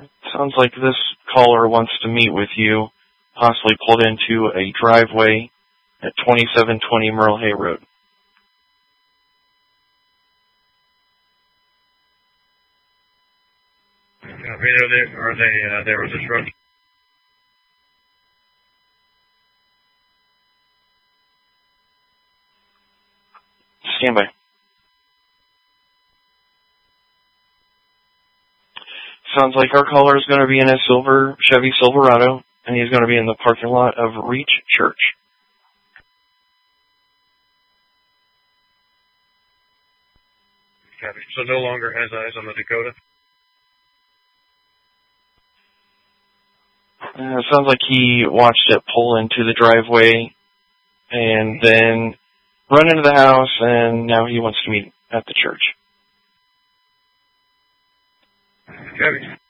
Sounds like this caller wants to meet with you, possibly pulled into a driveway at 2720 Merle Hay Road. Are they there was a truck? Stand by. Sounds like our caller is going to be in a silver Chevy Silverado, and he's going to be in the parking lot of Reach Church. Copy. So no longer has eyes on the Dakota? Sounds like he watched it pull into the driveway and then run into the house, and now he wants to meet at the church. Copy.